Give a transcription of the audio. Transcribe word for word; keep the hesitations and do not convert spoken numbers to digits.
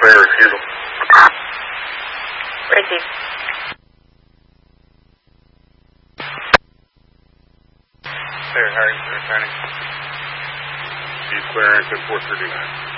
clear refusal. Receive. Clear, Harry, returning. You clear exit four thirty-nine.